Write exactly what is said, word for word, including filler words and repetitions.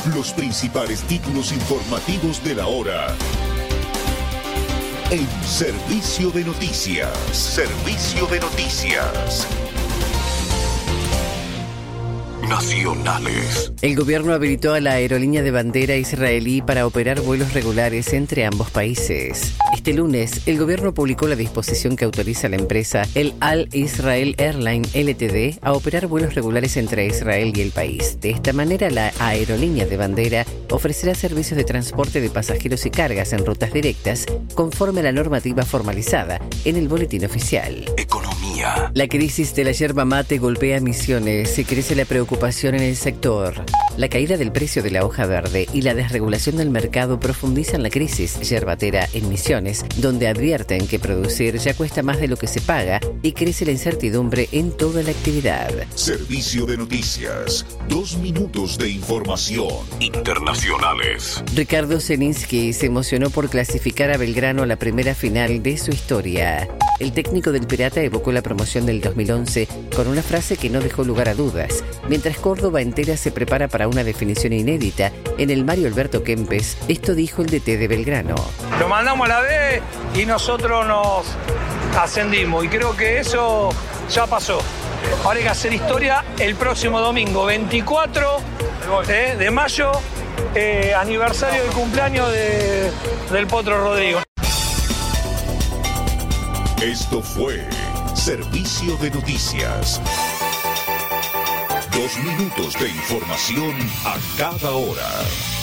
Los principales títulos informativos de la hora. En Servicio de Noticias. Servicio de Noticias. Nacionales. El gobierno habilitó a la aerolínea de bandera israelí para operar vuelos regulares entre ambos países. Este lunes, el gobierno publicó la disposición que autoriza a la empresa, el Al Israel Airline Ltd, a operar vuelos regulares entre Israel y el país. De esta manera, la aerolínea de bandera ofrecerá servicios de transporte de pasajeros y cargas en rutas directas, conforme a la normativa formalizada en el boletín oficial. Economía. La crisis de la yerba mate golpea Misiones y crece la preocupación en el sector. La caída del precio de la hoja verde y la desregulación del mercado profundizan la crisis yerbatera en Misiones, donde advierten que producir ya cuesta más de lo que se paga y crece la incertidumbre en toda la actividad. Servicio de Noticias. Dos minutos de información. Internacionales. Ricardo Zielinski se emocionó por clasificar a Belgrano a la primera final de su historia. El técnico del Pirata evocó la promoción del dos mil once con una frase que no dejó lugar a dudas, mientras Córdoba entera se prepara para una definición inédita en el Mario Alberto Kempes. Esto dijo el D T de Belgrano. Lo mandamos a la B y nosotros nos ascendimos y creo que eso ya pasó. Ahora hay que hacer historia el próximo domingo, veinticuatro eh, de mayo, eh, aniversario del cumpleaños de, del Potro Rodrigo. Esto fue Servicio de Noticias. Dos minutos de información a cada hora.